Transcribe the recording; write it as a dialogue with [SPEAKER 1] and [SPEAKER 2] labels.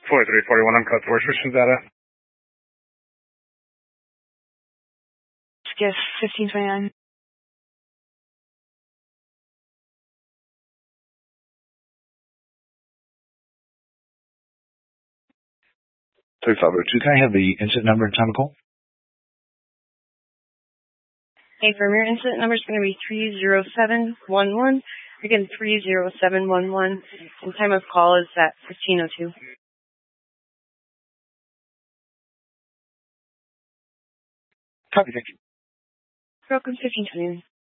[SPEAKER 1] 4341 on code 4, switching data.
[SPEAKER 2] Skiff 1529.
[SPEAKER 3] Can I have the incident number and time of call?
[SPEAKER 2] Hey, firm, your incident number is going to be 30711. Again, 30711. And time of call is at 1502.
[SPEAKER 3] Copy, thank you.
[SPEAKER 2] Welcome, 1520.